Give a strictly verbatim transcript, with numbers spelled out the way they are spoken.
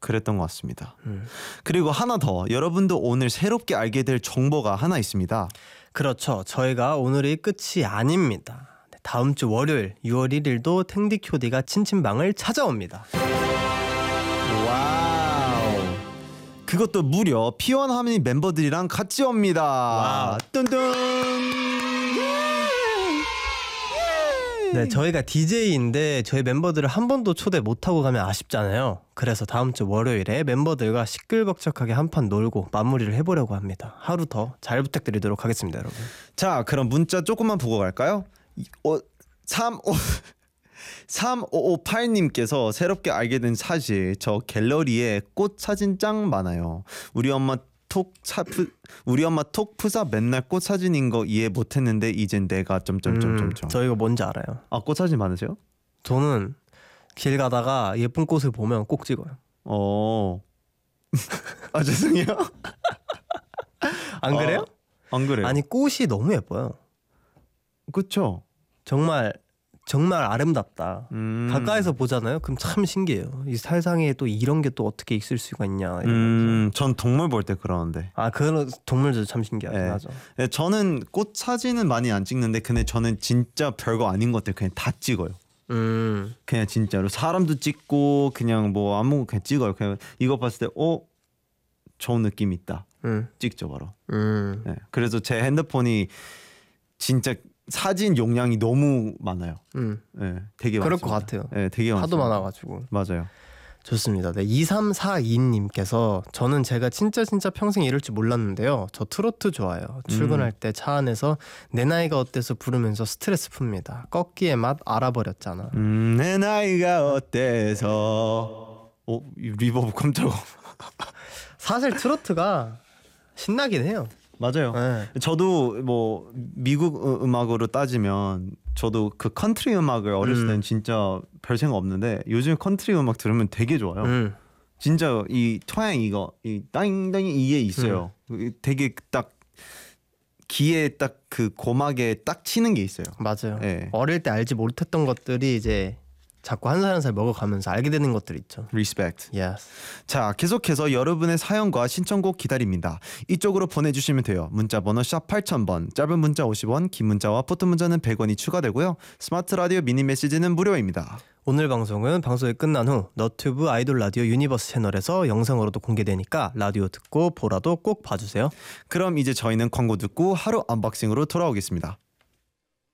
그랬던 것 같습니다. 음. 그리고 하나 더, 여러분도 오늘 새롭게 알게 될 정보가 하나 있습니다. 그렇죠. 저희가 오늘이 끝이 아닙니다. 네, 다음 주 월요일 유월 일일도 탱디큐디가 친친방을 찾아옵니다. 와우. 그것도 무려 피원 하모니 멤버들이랑 같이 옵니다. 와우. 뚠뚠. 네, 저희가 디제이인데 저희 멤버들을 한 번도 초대 못하고 가면 아쉽잖아요. 그래서 다음 주 월요일에 멤버들과 시끌벅적하게 한판 놀고 마무리를 해보려고 합니다. 하루 더 잘 부탁드리도록 하겠습니다, 여러분. 자, 그럼 문자 조금만 보고 갈까요? 어, 삼오오팔님께서 새롭게 알게 된 사실, 저 갤러리에 꽃 사진 짱 많아요. 우리 엄마 톡 사프 우리 엄마 톡 푸사 맨날 꽃 사진인 거 이해 못했는데 이젠 내가 점점점점점. 음, 저 이거 뭔지 알아요. 아, 꽃 사진 많으세요? 저는 길 가다가 예쁜 꽃을 보면 꼭 찍어요. 어. 아, 죄송해요. 안 그래요? 어, 안 그래요. 아니, 꽃이 너무 예뻐요. 그렇죠. 정말 정말 아름답다. 음. 가까이서 보잖아요. 그럼 참 신기해요. 이 세상에 또 이런 게 또 어떻게 있을 수가 있냐. 이러면서. 음, 전 동물 볼 때 그러는데. 아, 그런 동물도 참 신기하긴 네. 하죠. 네, 저는 꽃 사진은 많이 안 찍는데 근데 저는 진짜 별거 아닌 것들 그냥 다 찍어요. 음, 그냥 진짜로 사람도 찍고 그냥 뭐 아무 그냥 찍어요. 그냥 이거 봤을 때 어? 좋은 느낌 있다. 음, 찍죠 바로. 음. 네. 그래서 제 핸드폰이 진짜 사진 용량이 너무 많아요. 음. 네, 되게 그럴 많습니다. 것 같아요. 네, 되게 하도 많습니다. 많아가지고. 맞아요. 좋습니다. 네, 이삼사이님께서 저는 제가 진짜 진짜 평생 이럴 줄 몰랐는데요. 저 트로트 좋아요. 출근할 때 차 안에서 내 나이가 어때서 부르면서 스트레스 풉니다. 꺾기의 맛 알아버렸잖아. 음, 내 나이가 어때서. 어, 이 리버브 깜짝. 사실 트로트가 신나긴 해요. 맞아요. 네. 저도 뭐 미국 음- 음악으로 따지면 저도 그 컨트리 음악을 어렸을 음. 때는 진짜 별 생각 없는데 요즘 컨트리 음악 들으면 되게 좋아요. 음. 진짜 이 토양 이거 이 땅땅이 이게 있어요. 되게 딱 귀에 딱 그 고막에 딱 치는 게 있어요. 맞아요. 네. 어릴 때 알지 못했던 것들이 이제 자꾸 한 살 한 살 먹어가면서 알게 되는 것들 있죠. 리스펙트. Yes. 자, 계속해서 여러분의 사연과 신청곡 기다립니다. 이쪽으로 보내주시면 돼요. 문자번호 샵 팔천 번, 짧은 문자 오십 원, 긴 문자와 포토 문자는 백 원이 추가되고요. 스마트 라디오 미니 메시지는 무료입니다. 오늘 방송은 방송이 끝난 후 너튜브 아이돌 라디오 유니버스 채널에서 영상으로도 공개되니까 라디오 듣고 보라도 꼭 봐주세요. 그럼 이제 저희는 광고 듣고 하루 언박싱으로 돌아오겠습니다.